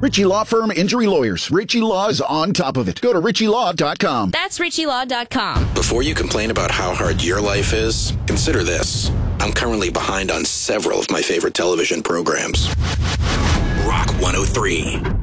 Ritchie Law Firm Injury Lawyers. Ritchie Law is on top of it. Go to ritchielaw.com. That's ritchielaw.com. Before you complain about how hard your life is, consider this. I'm currently behind on several of my favorite television programs. Rock 103.